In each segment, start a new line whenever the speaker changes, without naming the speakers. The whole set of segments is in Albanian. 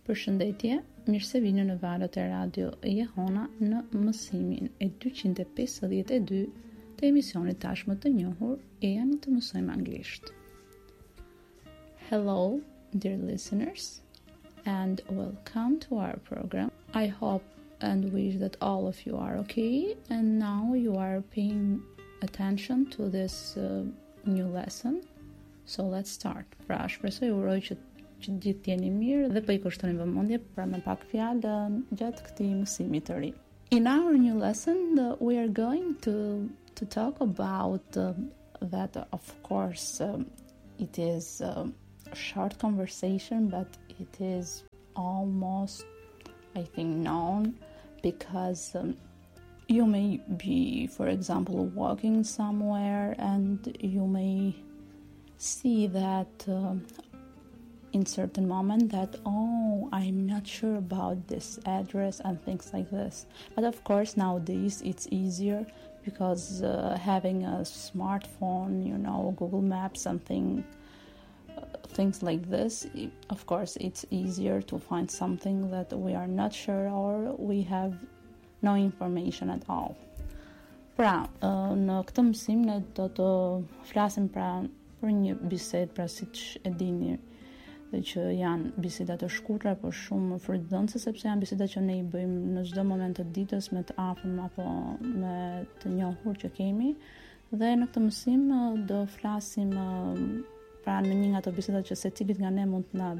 Përshëndetje, mirë se vini në valët e radio Jehona në mësimin e 252 të emisionit tashmë të njohur e janë të mësojmë anglisht. Hello, dear listeners, and welcome to our program. I hope and wish that all of you are okay, and now you are paying attention to this new lesson. So let's start. Pra, shpresoj uroj që gjithë jeni mirë dhe po I kushtoni vëmendje për me pak fjalë gjatë këtij mësimi të ri. In our new lesson, we are going to talk about that, of course, it is a short conversation, but it is almost, I think, known because you may be, for example, walking somewhere and you may see that in certain moment that, oh, I'm not sure about this address and things like this. But of course nowadays it's easier because having a smartphone, Google Maps and things like this, of course it's easier to find something that we are not sure or we have no information at all. Pra, në këtë mësim ne do të flasim për një bisedë, pra siç e dini, dhe që janë biseda të shkurtra por shumë frydhënëse sepse janë biseda që ne I bëjmë në çdo moment të ditës me të afërm apo me të njohur që kemi. Dhe në këtë mësim do flasim pra në një nga ato biseda që secilit nga ne mund të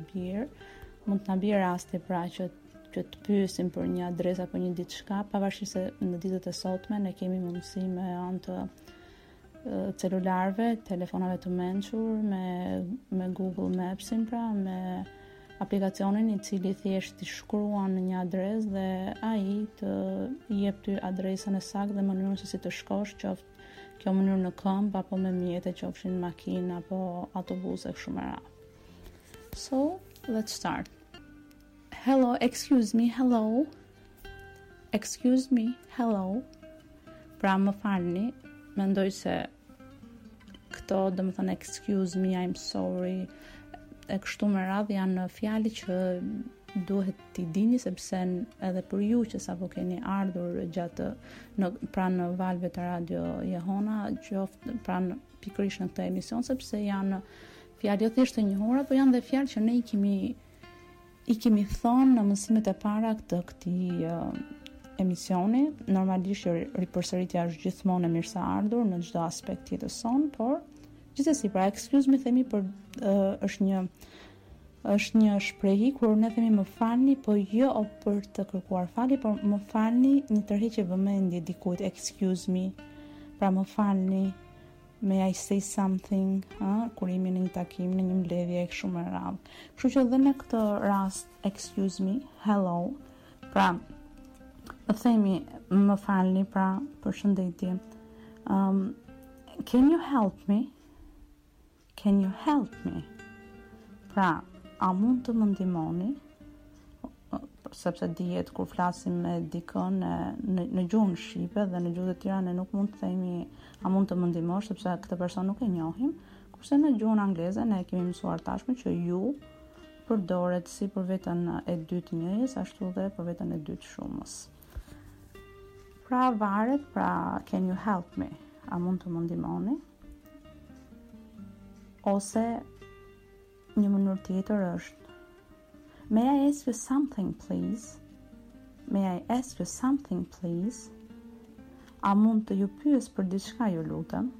na bie rasti pra që të pyesim për një adresë apo një diçka, pavarësisht se në ditët e sotme ne kemi mundësi me anë të celularëve, telefonave të mençur, me Google Mapsin, pra me aplikacionin I cili thjesht I shkruan në një adresë dhe ai të jep ty adresën e saktë dhe mënyrën se si të shkosh, qoftë kjo mënyrë në këmbë apo me mjete, qofshin makinë apo autobuse kështu me radhë. So, let's start. Hello, excuse me, hello. Excuse me, hello. Pra më falni, mendoj se këto do më thënë excuse me, I'm sorry e kështu me radhë janë fjali që duhet t'i dini sepse edhe për ju që sapo keni ardhur gjatë në valvet të radio Jehona, qoftë pranë pikërisht në këtë emision, sepse janë fjalë jo thjesht të njohura, por janë dhe fjalë që ne I kemi thonë në mësimet e para të këtij emisioni. Normalisht ripërsëritja është gjithmonë e mirëseardhur në çdo aspekt të jetës sonë, por gjithsesi pra excuse me themi për është një shprehje kur ne themi më falni, po jo për të kërkuar falje, por më falni një tërheqje vëmendje dikujt, excuse me. Pra më falni, may I say something, kur jemi në një takim, në një mbledhje e kështu me radhë. Kështu që dhe në këtë rast excuse me, hello, pra themi më falni, pra përshëndetje. Can you help me? Can you help me? Pra, a mund të më ndihmoni? Sepse dihet kur flasim me dikën në gjuhën shqipe dhe në gjuhët e tjera ne nuk mund të themi a mund të më ndihmosh sepse këtë person nuk e njohim, kurse në gjuhën angleze ne kemi mësuar tashmë që ju përdoret si për veten e dytë njëjës, ashtu dhe për veten e dytë shumës. Pra varet, pra can you help me? A mund të më ndihmoni? Ose një mënyrë tjetër është may I ask you something please? May I ask you something please? A mund të ju pyes për diçka ju lutem?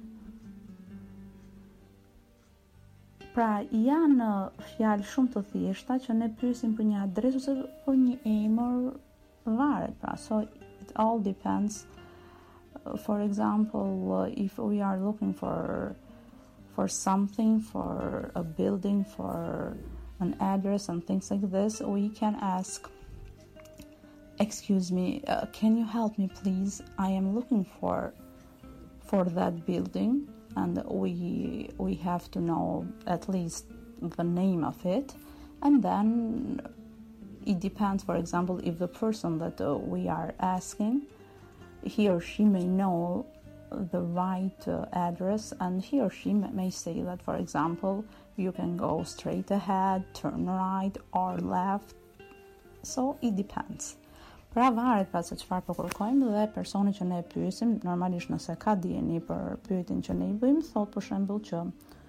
Pra janë fjalë shumë të thjeshta që ne pyesim për një adresë ose për një emër, varet pra. So it all depends. For example, if we are looking for something, for a building, for an address and things like this, we can ask, excuse me, can you help me please? I am looking for that building, and we have to know at least the name of it, and then it depends. For example, if the person that we are asking, he or she may know the right address, and he or she may say that, for example, you can go straight ahead, turn right or left, So it depends. Pra varet se çfarë po kërkojmë dhe personi që ne e pyesim, normalisht nëse ka dieni për pyetjen që ne i bëjmë, thot për shembull që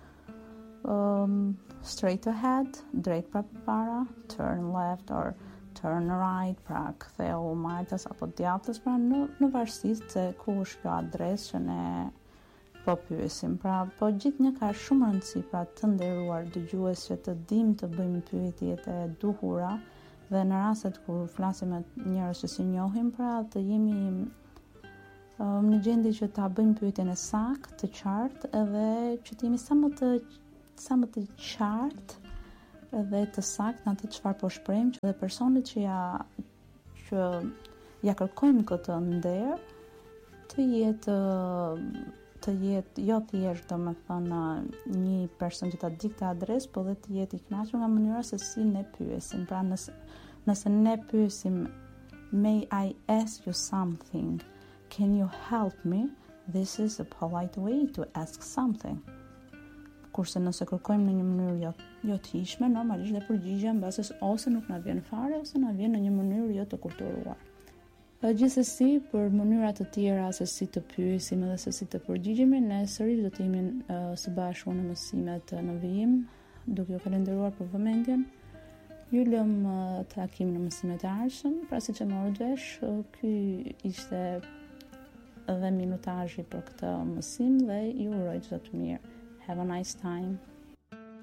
straight ahead, drejt para, turn left or turn right, pra ktheu majtas apo djathtas, pra në varësi se ku është kjo adresë që ne po pyesim. Pra, po gjithnjë ka shumë rëndësi, pra të nderuar dëgjues, që të dim të bëjmë pyetjet e duhura dhe në rastet kur flasim me njerëz që si njohim, pra të jemi në gjendje që ta bëjmë pyetjen e saktë, të qartë, edhe që të jemi sa më të qartë dhe të saktë në atë çfarë po shprehim, që dhe personit që ja kërkojmë këtë nder të jetë jo thjesht domethënë një person që ta dikte adresë, por dhe të jetë i kënaqur nga mënyra se si ne pyesim. Pra nëse ne pyesim may I ask you something? Can you help me? This is a polite way to ask something. Kurse nëse kërkojmë në një mënyrë jo të hishme, normalisht dhe përgjigjja mbase ose nuk na vjen fare ose na vjen në një mënyrë jo të kulturuar. Gjithsesi, për mënyra të tjera se si të pyesim dhe se si të përgjigjemi, ne sërish do të jemi së bashku në mësimet në vijim, duke ju falenderuar për vëmendjen. Ju lëm takim në mësimet e ardhshëm, pra siç e morët vesh, ky ishte dhe minutazhi për këtë mësim dhe ju uroj çdo të mirë. Have a nice time.